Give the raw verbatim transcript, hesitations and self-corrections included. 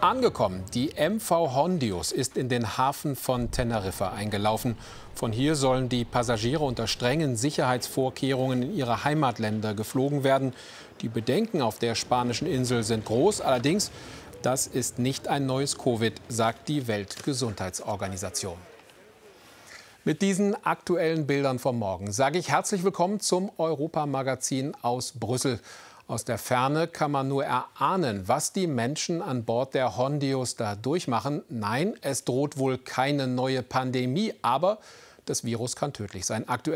Angekommen, die M V Hondius ist in den Hafen von Teneriffa eingelaufen. Von hier sollen die Passagiere unter strengen Sicherheitsvorkehrungen in ihre Heimatländer geflogen werden. Die Bedenken auf der spanischen Insel sind groß. Allerdings, das ist nicht ein neues Covid, sagt die Weltgesundheitsorganisation. Mit diesen aktuellen Bildern vom Morgen sage ich herzlich willkommen zum Europa-Magazin aus Brüssel. Aus der Ferne kann man nur erahnen, was die Menschen an Bord der Hondius da durchmachen. Nein, es droht wohl keine neue Pandemie, aber das Virus kann tödlich sein. Aktuell